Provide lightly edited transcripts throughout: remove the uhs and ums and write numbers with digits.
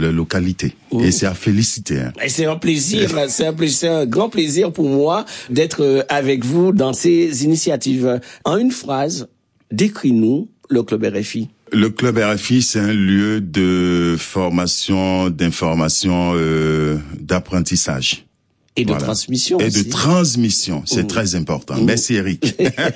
leur localité. Et c'est à féliciter. Hein. Et c'est un plaisir, c'est un grand plaisir pour moi d'être avec vous dans ces initiatives. En une phrase, décris-nous le Club RFI. Le Club RFI, c'est un lieu de formation, d'information, d'apprentissage. Et de transmission et aussi. De transmission, c'est très important. Merci Eric.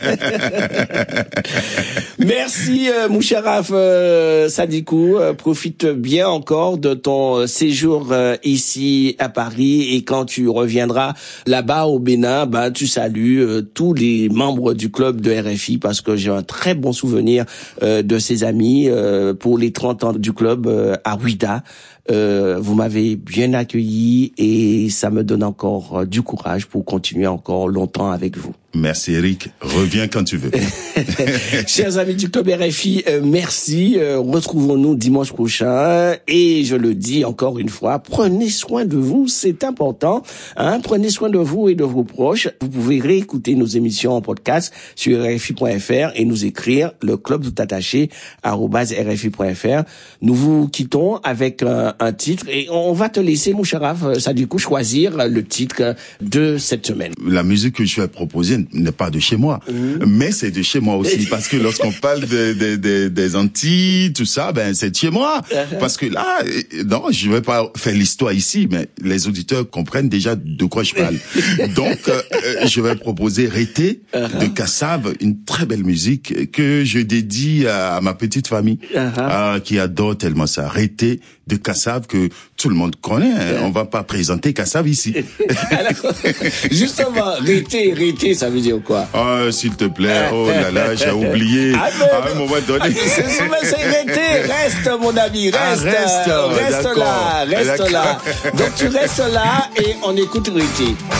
Merci Moucharaf Sadikou, profite bien encore de ton séjour ici à Paris, et quand tu reviendras là-bas au Bénin, tu salues tous les membres du club de RFI, parce que j'ai un très bon souvenir de ces amis pour les 30 ans du club à Ouidah. Vous m'avez bien accueilli et ça me donne encore du courage pour continuer encore longtemps avec vous. Merci Eric, reviens quand tu veux. Chers amis du Club RFI, merci. Retrouvons-nous dimanche prochain, et je le dis encore une fois, prenez soin de vous, c'est important. Prenez soin de vous et de vos proches. Vous pouvez réécouter nos émissions en podcast sur rfi.fr et nous écrire le club tout attaché @rfi.fr. Nous vous quittons avec un titre, et on va te laisser, mon Sharaf Sadikou, choisir le titre de cette semaine. La musique que je vais proposer n'est pas de chez moi, mais c'est de chez moi aussi, parce que lorsqu'on parle des Antilles, tout ça, c'est de chez moi. Parce que là, non, je vais pas faire l'histoire ici, mais les auditeurs comprennent déjà de quoi je parle. Donc, je vais proposer Rété de Kassav, une très belle musique que je dédie à ma petite famille, qui adore tellement ça. Rété de Kassav, que tout le monde connaît. On va pas présenter Kassav ici. Justement, Rété, ça veut dire quoi? S'il te plaît, oh là là, j'ai oublié. À un moment donné. C'est Rété, reste mon ami, reste là. Donc tu restes là et on écoute Rété.